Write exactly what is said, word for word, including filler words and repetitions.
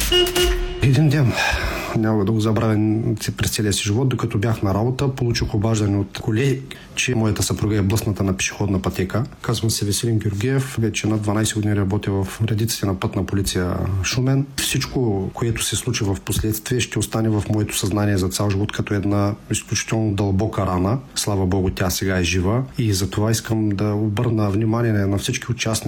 Един ден, няма да го забравя през целия си живот, докато бях на работа, получих обаждане от колеги, че моята съпруга е блъсната на пешеходна пътека. Казвам се Веселин Георгиев, вече на дванайсет години работя в редиците на Пътна полиция Шумен. Всичко, което се случи в последствие, ще остане в моето съзнание за цял живот като една изключително дълбока рана. Слава Богу, тя сега е жива и затова искам да обърна внимание на всички участници